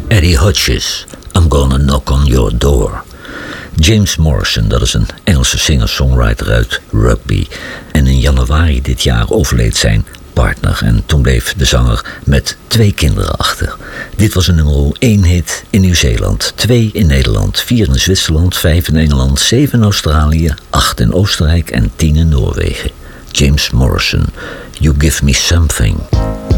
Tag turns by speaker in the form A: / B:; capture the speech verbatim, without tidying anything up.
A: Eddie Hodges, I'm Gonna Knock on Your Door. James Morrison, dat is een Engelse singer-songwriter uit Rugby. En in januari dit jaar overleed zijn partner. En toen bleef de zanger met twee kinderen achter. Dit was een nummer één hit in Nieuw-Zeeland. Twee in Nederland, vier in Zwitserland, vijf in Engeland, zeven in Australië, acht in Oostenrijk en tien in Noorwegen. James Morrison, You Give Me Something.